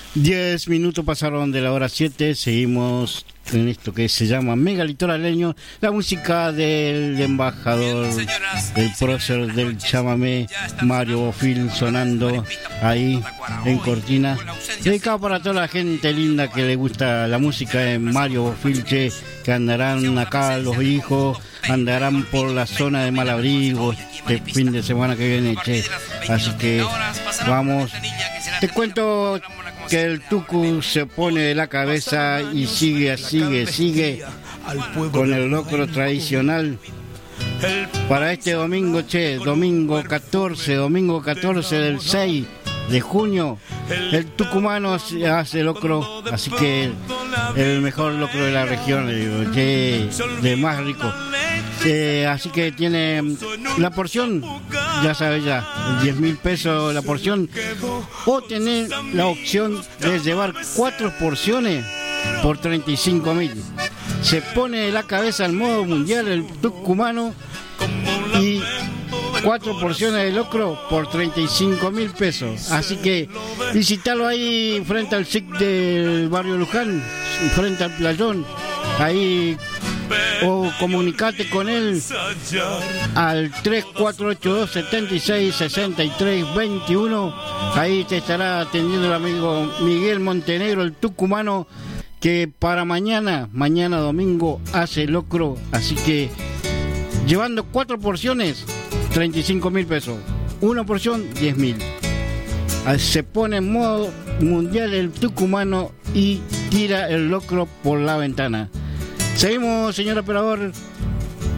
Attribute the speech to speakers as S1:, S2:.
S1: 10 minutos pasaron de la hora 7, seguimos en esto que se llama Mega Litoraleño, la música del embajador, del prócer del chamamé, Mario Bofil, sonando ahí en cortina, dedicado para toda la gente linda que le gusta la música de Mario Bofil, que andarán acá los hijos, andarán por la zona de Malabrigo este fin de semana que viene, che. Así que vamos, te cuento que el Tucu se pone de la cabeza y sigue con el locro tradicional para este domingo, che, domingo 14 del 6 de junio. El tucumano hace locro, así que el mejor locro de la región, le digo, che, de más rico. Así que tiene la porción, ya sabes, ya 10.000 pesos la porción, o tener la opción de llevar 4 porciones por 35.000. Se pone de la cabeza al modo mundial el tucumano y 4 porciones de locro por 35.000 pesos. Así que visítalo ahí frente al SIC del barrio Luján, frente al playón, ahí, o comunicate con él al 3482-766321. Ahí te estará atendiendo el amigo Miguel Montenegro, el tucumano, que para mañana domingo hace locro. Así que llevando 4 porciones, 35.000 pesos, una porción 10.000. Se pone en modo mundial el tucumano y tira el locro por la ventana. Seguimos, señor operador.